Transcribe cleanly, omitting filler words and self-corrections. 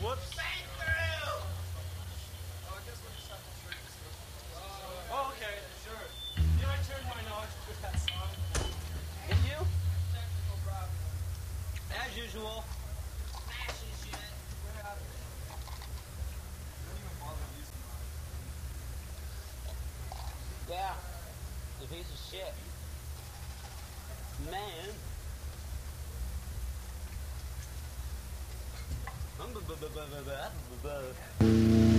Whoops. Oh, okay, sure. Yeah, I turned my knowledge to that song. Did you? Technical problem. As usual. Fashion shit. We're out of it. Don't even bother using mine. Yeah. The piece of shit. Man. I'm